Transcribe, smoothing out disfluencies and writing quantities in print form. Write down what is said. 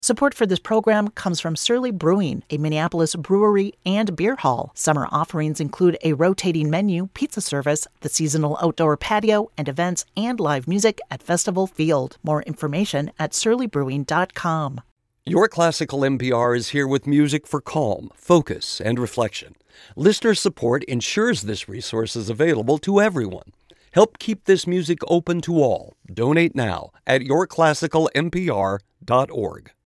Support for this program comes from Surly Brewing, a Minneapolis brewery and beer hall. Summer offerings include a rotating menu, pizza service, the seasonal outdoor patio, and events and live music at Festival Field. More information at surlybrewing.com. Your Classical NPR is here with music for calm, focus, and reflection. Listener support ensures this resource is available to everyone. Help keep this music open to all. Donate now at yourclassicalnpr.org.